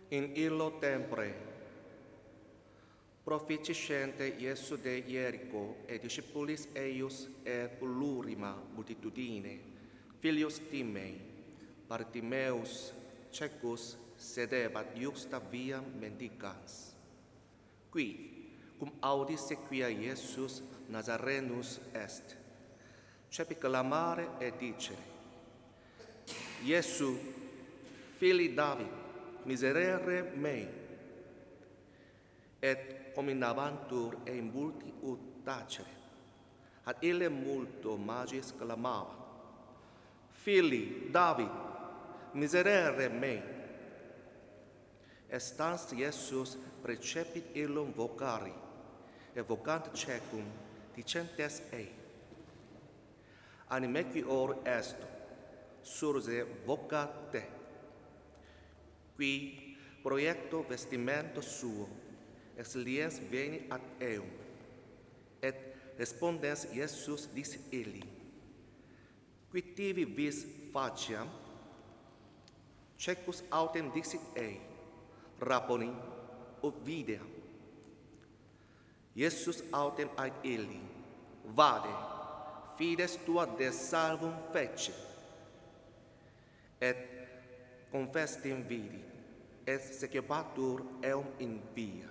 In illo tempore, proficente Iesu de Jericho et discipulis eius et plurima multitudine, filius Timei, Bartimeus, cecus, sedebat juxta via mendicans. Qui, cum audis sequia Iesus Nazarenus est, cepi clamare et dicere, Iesu, fili David, miserere mei, et cominabantur e multi ut tacere, ad ille multo magis clamava, Fili David, miserere mei. Estans Iesus precepit illum vocari, et vocant cecum, dicentes ei, animecior est, surge vocat te, qui proiecto vestimento suo, ex liens veni ad eum, et respondens Iesus dicit illi, qui tibi vis faciam, cecus autem dicit ei, Rabboni, ut videam. Iesus autem ait illi, vade, fides tua de salvum fece, et confestim vidi, et sequebatur eum in via.